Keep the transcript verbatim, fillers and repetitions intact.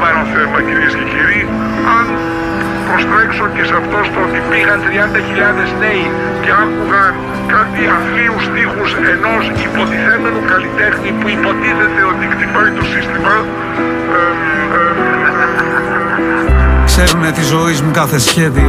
σοβαρό θέμα, κυρίες και κύριοι, αν προστρέξω και σε αυτό στο ότι πήγαν τριάντα χιλιάδες νέοι και άκουγαν κάτι αθλίους στίχους ενός υποτιθέμενου καλλιτέχνη που υποτίθεται ότι χτυπάει το σύστημα. ε, ε, Ξέρουνε τη ζωή μου κάθε σχέδιο.